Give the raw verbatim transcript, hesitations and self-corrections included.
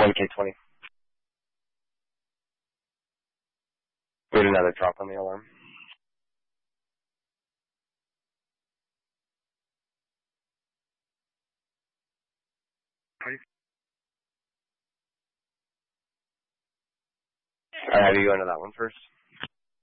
nine K twenty. We had another drop on the alarm. Alright, have you go into that one first?